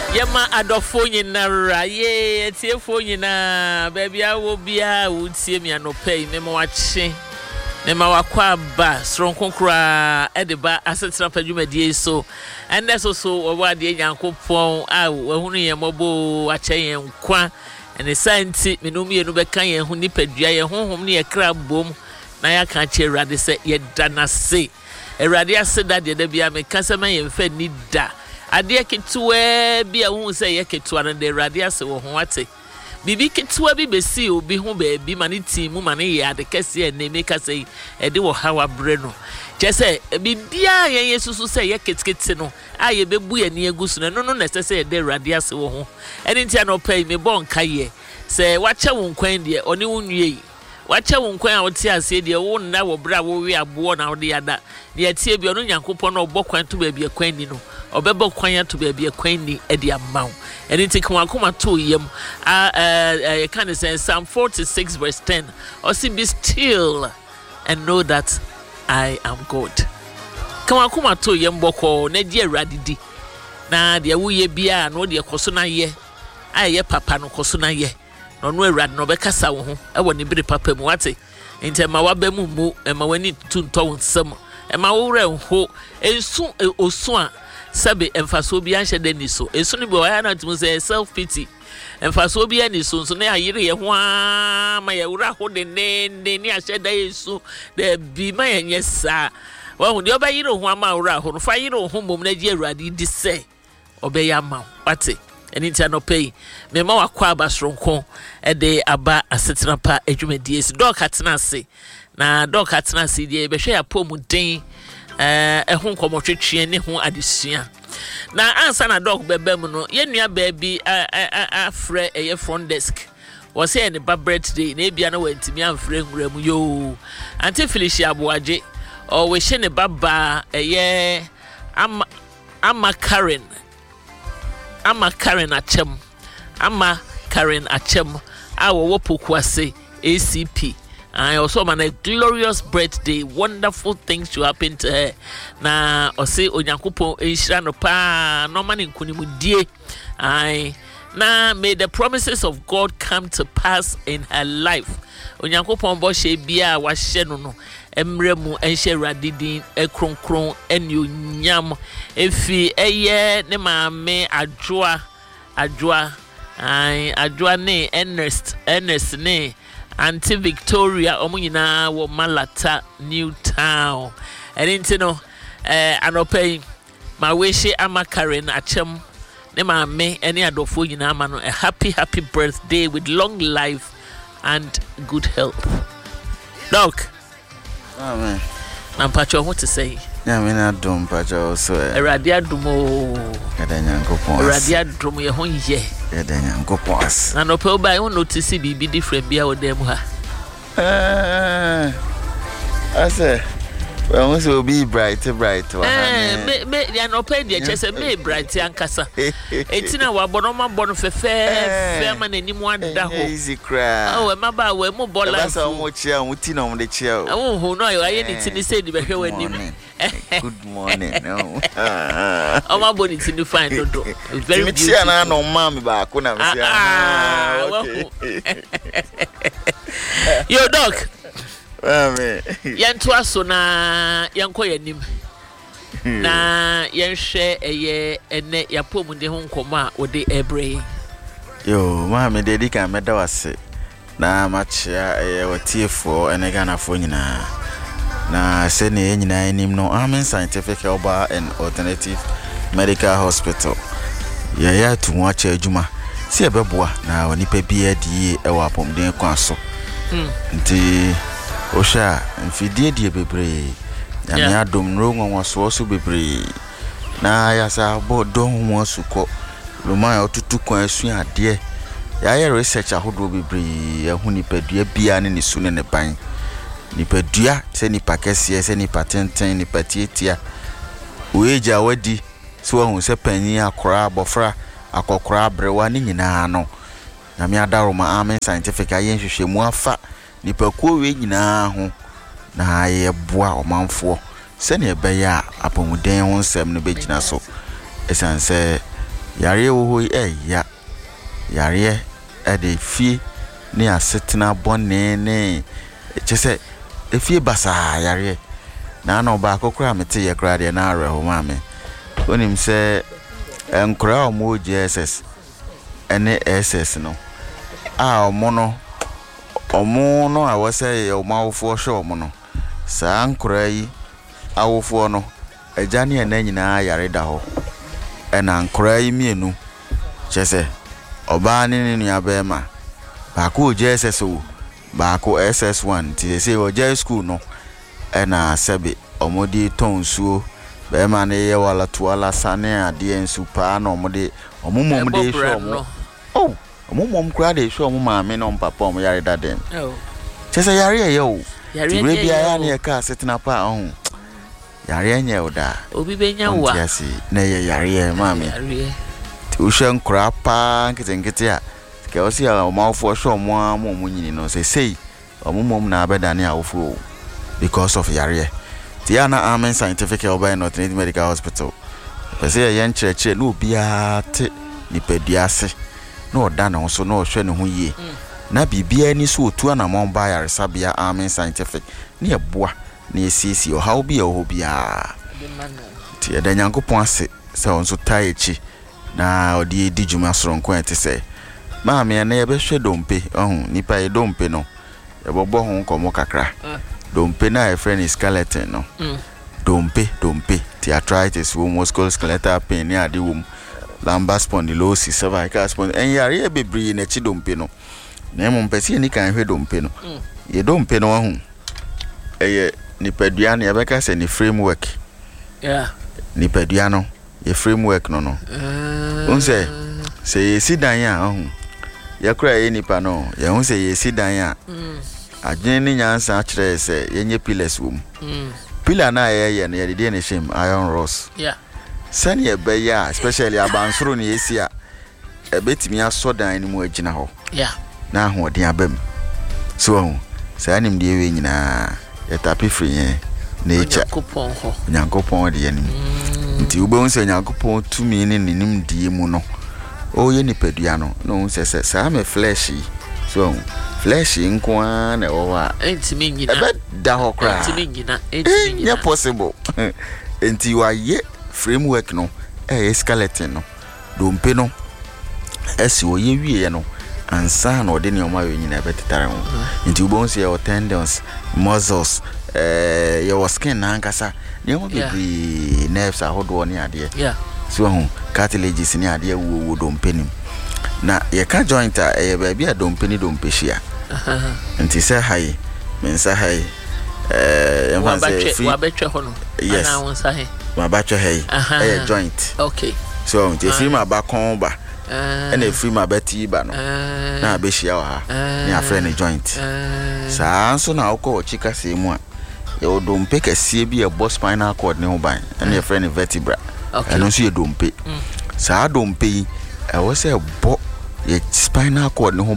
Yama adofo nyinara ye tiefo nyina baby awo bia wotie mi anopai mema wache mema wakwa ba sronkonkura edeba asetra padwumadie so ende so wawade nyankopon a wahunu ye mobo ache yen kwa ene santi menum ye no beka yen hu nipadua ye honhom ne ye kra bom na ya ka che Awurade se ye danase Awurade aseda de bia me kasema ye mfa ni da ade ketewa bi a hu se ye ketewa no de Awurade ase wo ho ate bibi ketewa bi besi obi ho ba bi mane timu mane ye ade kase ene me kase e de wo hawa bre no chese bibia ye yesusu se ye ketekete no a ye bebu ye ne agusu no no nese ye de Awurade ase wo ho eni ntia no pai me bon kaye se wache wo nkwan de oni wonwie wache wo nkwan a wote ase de wo nna wo bra wo we abo na wo de yada ne atie bi ono nyankopon no obokwan to ba bi akwan ni no obebo kwan to ba bi akwan ni e de amaw eni tikwa akoma to yem you can say Psalm 46 verse 10 or say be still and know that I am God. Kama akoma to yem boko na di Awurade di na de wo ye bia no de koso na ye aye papa no koso na ye no Awurade no bekasa wo ho e wo ne bire papa mu wate enti ma waba mu ma wani tunto nsam ma wo re ho ensu osu a sabe emfaso bi anhye de ni so ensu ni bi wa ya na tum say self pity emfaso bi ani so nso na ayire ye ho ma ye wura ho de ne ni ahye da yesu de bi ma ye nyesa wa hu de obayire ho ama wura ho no fa yire ho mom na gi Awurade di se obeya ma wate eni tia no pay me ma wakwa abasronko e de aba asetena pa adwumadie si dog atena se na dog atena se die be hwe apom den ho nkomotwetwe ne ho adesua na ansa na dog bebem no ye nua baabi afre eye front desk wo se ne ba birthday na ebia na wantimi amfre nwuram yo anti Felicia Boaje o we hye ne baba eye ama Karen Achem our Wopokwase ACP. I also man a glorious birthday, wonderful things to happen to her. Na ose onyankopon enhira no pa no man nkunimu die. Na may the promises of God come to pass in her life. Onyankopon bo hye bia wa hye no no emremu enhye radidin ekronkron enyonyam efi eye ne maame adwoa ne Ernest ne Auntie Victoria omunyina wo Malata New Town enti no anopai ma wehye ama Karen Achem ne maame ene adofo nyina ama no a happy birthday with long life and good health. Doc. Amen. Nampacho what to say? Yeah, me na dum pacho so. Awurade adumo. Eda nyankopon. Awurade adum ye ho ye. Eda nyankopon as. Na no pe oba you notice bibi different bia wo dem ha. Ase. Well, we will be bright. Me ya no pe dia chese me bright ankasa. Etina wa bono fefe ma nanim ada ho. Easy cry. Oh, ma ba we mo bola. Asa mo chia, mo ti na mo de chia. Oh, ho no aye ni ti ni say di be hwe wanim. Good morning. No. Oh, my body to the fine dodo. Very beautiful. Chia na no mami ba ko na me sia. Yo dog. Amen. Yanto aso na yanko yanim. Na yenhwe eye ene yapom de ho nkoma a ode ebre. Yo, mami de dika meda wase. Na machia watiefo ene ganafo nyina. Na se ne nyina anim no Amen Scientific Herbal and Alternative Medical Hospital. Ya tu mo acha adwuma. Se ebeboa na onipa bia die ewa apomden kwa so. Nti Osha, mfidie die bebre. Ya me adom ro nwanwaso so bebre. Na ya sa bo don ho asuko. Loma ya otutu kwan asu ade. Ya ye research ahodo bebre. Ya hu nipadua bia ne su ne ban. Nipadua se nipa kese se nipa tenten nipa tietia. Oeja wadi so hu se panyin akora abofra akokora brewa ne nyina no. Na me adaro ma Amen Scientific ayen hwehwemu afa nipa kowe nyina ho na ye boa omanfo se ne be ya apomuden ho nsem no begina so esanse yare wo ho ya yare de fie ne asetena bone ne chese efie basa yare na no ba kokora mete ye kra de na areho ma me onim se enkra omo JSS ene SS no omo no awose omo awofo hwe omo no saa nkra yi awofo no agane ena nyina yare da ho ena nkra yi mienu chese oba ne nua be ma ba ko JSS o ba ko SS1 ti se o J school no ena sebe omodi tonsuo be ma ne ye wala tuala sane ade ensu pa na omode omumom de hwe omo oh omumom kra de hwe omo ma me no papa omo yare da den oh chese yare ye o yare bia ya ne ka setena pa ohun yare enye oda obi benya wa yasi na ye yare ma me yare ti o hwe nkra pa nkete a ke o si a omawfo hwe omo amu nyini no sei omumom na abeda ne awofo because of yare Tiana Amen Scientific Oba Northern Medical Hospital. Pese ye nkyerɛkyerɛ no bia te nipaduase no oda na so no hwɛ ne ho yie. Na bibia ni so otu na mon ba yare sabia Amen Scientific. Ne eboa na esisi o ha bia o bia. Ti eda Nyankopɔn ase sɛ on so tai echi na odi edi dwuma soronko ete sɛ maame na ye behwɛ dompe ohun nipa ye dompe no ye bobɔ ho nkomo kakra. Dompe na a friend is skeleton no. Dompe the arthritis musculoskeletal pain ni ade wom lumbar spondylosis cervical spondylosis en yare bebre na chi dompe no na em mpese ni kan hwe dompe no ye dompe no ahu eye nipadua na yebeka se ni framework nipadua no ye framework no unse se ye sidan ya ahu ye kra ye nipa no ye hu se ye sidan ya adwene ni nyansa akire se yenye pillars wom pillar na ye na ye de ne shim iron rods sani e be ya especially abansoro ne yesi a ebetimi asodan ni mu agina ho na ahoden abam so sani mde we nyina e tapi free yen nature Nyankopɔn de yanim nti ube unse Nyankopɔn tumi ne nim die mu no o ye nipadua no no unse se sa me flesh so flesh nkwa na owa entimi nyina ebe da ho kra entimi nyina possible enti wa ye framework no skeleton no dompe no esi o ye wie no ansa na ode ne oma we nyina ebe tetare ho enti ubon se your tendons muscles your skin na ankasa ne mo be nerves ahodo ne ade so ho cartilages ne ade wo dompe nim na ye ka joint a ba bia dompe ni dompe hia nti se hai mensa hai wa betwe ho no ana won sa hai wa betwe hai joint okay so nti free ma ba kon ba ene free ma beti ba no na be hia wa ha ni afre ne joint sa nso na okọ chika se mu a ye odompe kase bi e boss spinal cord ne ho ban ene ye frɛ ne vertebra eno nso ye dompe sa dompe yi e wo se bo ye spinal cord ne ho